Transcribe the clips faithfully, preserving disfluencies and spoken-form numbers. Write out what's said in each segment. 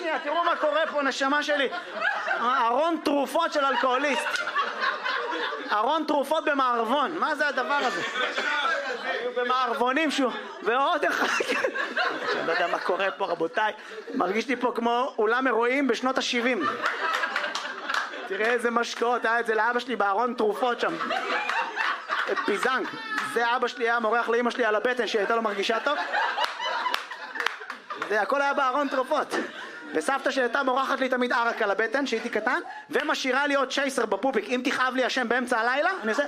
שנייה, תראו מה קורה פה, נשמה שלי. ארון תרופות של אלכוהוליסט. ארון תרופות במערבון, מה זה הדבר הזה? במערבונים שהוא, ועוד אחד. אני לא יודע מה קורה פה, רבותיי. מרגיש לי פה כמו אולם אירועים בשנות ה-שבעים. תראה איזה משקאות, היה את זה לאבא שלי בארון תרופות שם. את פיזנג. זה אבא שלי היה מורח לאמא שלי על הבטן שהייתה לו מרגישה טוב. זה הכל היה בארון תרופות. וסבתא שהייתה מורחת לי תמיד ערק על הבטן שהייתי קטן, ומשאירה לי עוד צ'ייסר בפופיק. אם תכאב לי השם באמצע הלילה, אני עושה...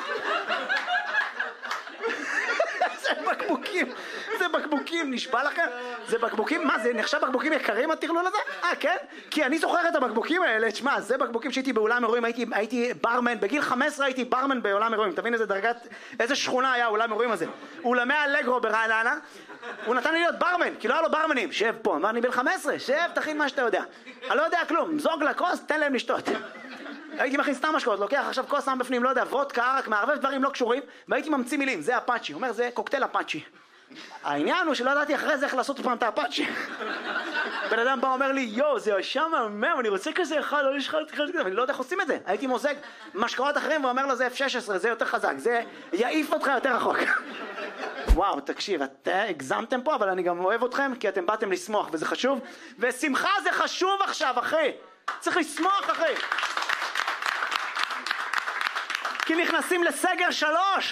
זה בקבוקים, זה בקבוקים, נשבע לכם? זה בקבוקים, מה זה נחשב בקבוקים יקרים התרלול הזה? אה כן? כי אני זוכר את הבקבוקים האלה, תשמע, זה בקבוקים שהייתי באולם אירועים, הייתי, הייתי ברמן, בגיל חמש עשרה הייתי ברמן בעולם אירועים, תבין איזה דרגת, איזה שכונה היה אולם אירועים הזה. אולמי אלגרו ברעננה, הוא נתן לי להיות ברמן, כי לא היה לו ברמנים, שב פה, אמר אני בן חמש עשרה, שב, תכין מה שאתה יודע. אני לא יודע כלום, זוג לכוס, תן להם לשתות. הייתי מכין סתם משקאות, לוקח עכשיו כוס שם בפנים, לא יודע, וודקה, ערק, מערבב דברים לא קשורים, והייתי ממציא מילים, זה אפאצ'י, אומר זה קוקטייל אפאצ'י. העניין הוא שלא ידעתי אחרי זה איך לעשות פעם את האפאצ'י. בן אדם בא אומר לי, יו, זה שם מהמם, אני רוצה כזה אחד, לא יש לך כזה, ואני לא יודע איך עושים את זה. הייתי מוזג משקאות אחרים ואומר לו, זה אף שש עשרה, זה יותר חזק, זה יעיף אותך יותר רחוק. וואו, תקשיב, אתם הגזמתם פה, אבל אני גם אוהב אתכם, כי אתם באתם לשמוח, וזה חשוב. ושמחה זה חשוב עכשיו, אחי. צריך לשמוח, אחי. כי נכנסים לסגר שלוש.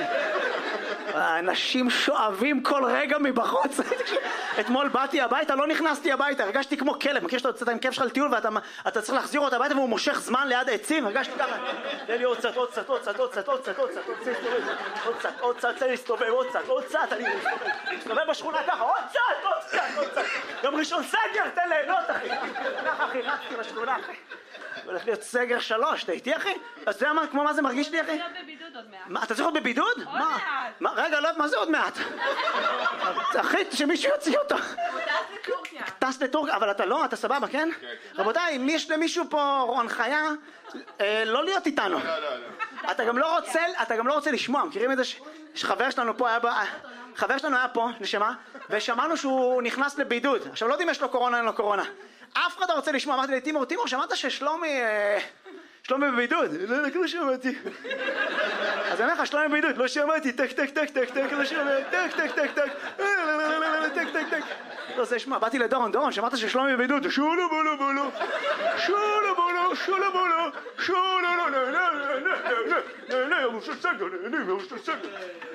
האנשים שואבים כל רגע מבחוץ. אתמול באתי הביתה, לא נכנסתי הביתה, הרגשתי כמו כלב. מכיר שאתה יוצאת עם כיף שלך לטיול ואתה צריך להחזיר אותה הביתה והוא מושך זמן ליד העצים, הרגשתי ככה. תן לי עוד קצת, עוד קצת, עוד קצת, עוד קצת, עוד קצת, עוד קצת, עוד קצת, עוד קצת, תן לי להסתובב, עוד קצת, עוד קצת, אני מסתובב בשכונה ככה, עוד קצת, עוד קצת, עוד קצת. גם ראשון סגר, תן ליהנות, אחי. ככה, אחי, רצתי לשכונה, אחי. הולך להיות סגר שלוש, אתה איתי אחי? אז אתה יודע מה, כמו מה זה מרגיש לי אחי? אתה צריך להיות בבידוד עוד מעט. מה, אתה צריך להיות בבידוד? עוד מעט. רגע, לא, מה זה עוד מעט? אחי, שמישהו יוציא אותו. הוא טס לטורקיה. טס לטורקיה, אבל אתה לא, אתה סבבה, כן? רבותיי, אם יש למישהו פה הנחיה, לא להיות איתנו. אתה גם לא רוצה, אתה גם לא רוצה לשמוע, מכירים את זה שחבר שלנו פה היה, חבר שלנו היה פה, נשמה, ושמענו שהוא נכנס לבידוד. עכשיו לא יודעים יש לו קורונה, אין לו קורונה. אף אחד לא רוצה לשמוע, אמרתי לי, תימור, תימור, שמעת ששלומי, שלומי בבידוד? לא, לא שמעתי. אז אני אומר לך, שלומי בבידוד, לא שמעתי, טק, טק, טק, טק, טק, לא שמעתי, טק, טק, טק, טק, טק, טק, טק. לא רוצה לשמוע, באתי לדורון, דורון, שמעת ששלומי בבידוד? שולו בולו בולו, שולו בולו, שולו בולו, שולו לא, לא, לא, לא, לא, לא, לא, ראש הסגר, נהנים, ראש הסגר.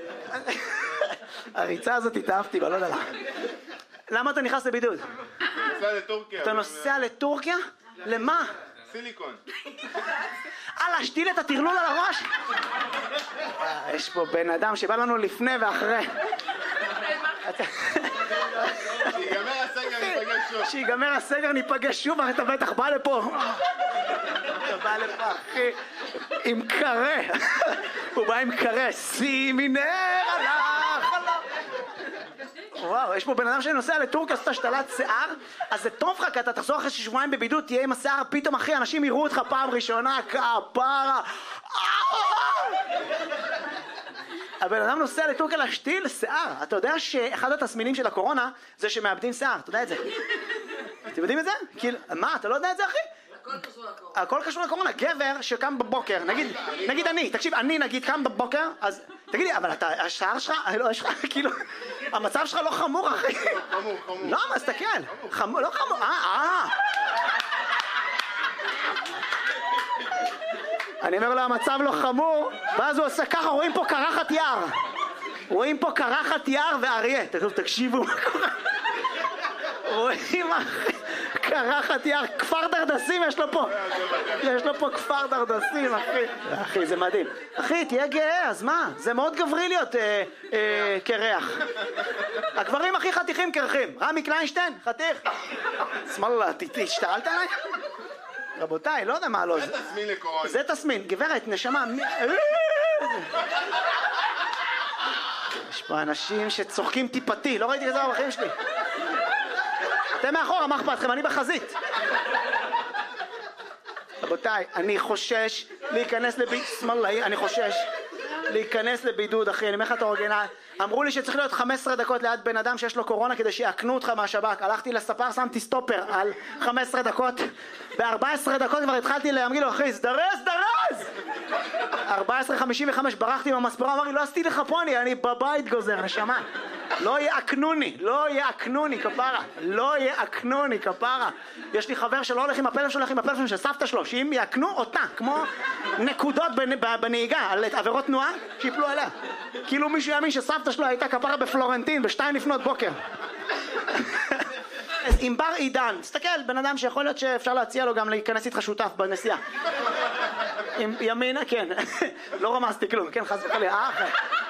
הריצה הזאת התאהבתי בה, לא יודע לה. למה אתה נכנס לבידוד? נוסע לטורקיה. אתה נוסע לטורקיה? למה? סיליקון. אה, להשתיל את הטרלול על הראש? יש פה בן אדם שבא לנו לפני ואחרי. שיגמר הסגר ניפגש שוב. שיגמר הסגר ניפגש שוב, אתה בטח בא לפה. אתה בא לפה, אחי, עם קרה. הוא בא עם קרה. שימי נר על החלום. וואו, יש פה בן אדם שנוסע לטורקיה, עשתה השתלת שיער, אז זה טוב לך, כי אתה תחזור אחרי שבועיים בבידוד, תהיה עם השיער, פתאום אחי, אנשים יראו אותך פעם ראשונה, כפרה. הבן אדם נוסע לטורקיה להשתיל שיער. אתה יודע שאחד התסמינים של הקורונה זה שמאבדים שיער, אתה יודע את זה? אתם יודעים את זה? כאילו, מה, אתה לא יודע את זה אחי? הכל קשור לקורונה. הכל קשור לקורונה. גבר שקם בבוקר, נגיד, נגיד אני, תקשיב, אני נגיד קם בבוקר, אז תגיד לי, אבל אתה, השיער שלך, לא, יש לך, כאילו, המצב שלך לא חמור, אחי. חמור, חמור. לא, מה, תסתכל. חמור, לא חמור, אה, אה. אני אומר לו, המצב לא חמור, ואז הוא עושה ככה, רואים פה קרחת יער. רואים פה קרחת יער ואריה. תקשיבו מה קורה. רואים אחי, קרחת יער, כפר דרדסים יש לו פה. יש לו פה כפר דרדסים, אחי. אחי, זה מדהים. אחי, תהיה גאה, אז מה? זה מאוד גברי להיות אה, אה, קרח. הגברים הכי חתיכים קרחים. רמי קליינשטיין, חתיך. שמאללה, השתעלת עליי? רבותיי, לא יודע מה לא זה. זה תסמין לקורונה. זה תסמין, גברת, נשמה. יש פה אנשים שצוחקים טיפתי, לא ראיתי את זה בחיים שלי. אתם מאחורה, מה אכפת לכם? אני בחזית. רבותיי, אני חושש להיכנס לבידוד, שמאללה, אני חושש להיכנס לבידוד, אחי, אני אומר לך את האורגינל, אמרו לי שצריך להיות חמש עשרה דקות ליד בן אדם שיש לו קורונה כדי שיעקנו אותך מהשב"כ. הלכתי לספר, שמתי סטופר על חמש עשרה דקות. ב-ארבע עשרה דקות כבר התחלתי להגיד לו, אחי, זדרז, זדרז! ארבע עשרה חמישים וחמש ברחתי מהמספרה, אמר לי, לא עשיתי לך פוני, אני בבית גוזר, נשמה. לא יעקנוני, לא יעקנוני, כפרה. לא יעקנוני, כפרה. יש לי חבר שלא הולך עם הפלאפון, שהולך עם הפלאפון של סבתא שלו, שאם יעקנו אותה, כמו נקודות בנהיגה, על עבירות תנועה, שיפלו עליה. כאילו מישהו יאמין שסבתא שלו הייתה כפרה בפלורנטין, בשתיים לפנות בוקר. עם בר עידן, תסתכל, בן אדם שיכול להיות שאפשר להציע לו גם להיכנס איתך שותף בנסיעה. עם ימינה, כן. לא רמזתי כלום, כן, חס וחלילה, אה, אחר.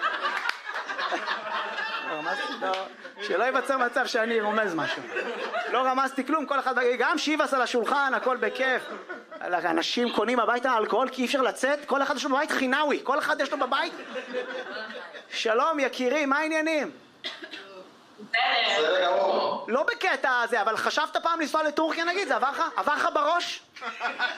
לא רמזתי, לא. שלא ייווצר מצב שאני רומז משהו. לא רמזתי כלום, כל אחד, גם שיבס על השולחן, הכל בכיף. אנשים קונים הביתה אלכוהול כי אי אפשר לצאת, כל אחד יש לו בבית חינאווי, כל אחד יש לו בבית. שלום, יקירי, מה העניינים? לא בקטע הזה, אבל חשבת פעם לנסוע לטורקיה נגיד, זה עבר לך? עבר לך בראש?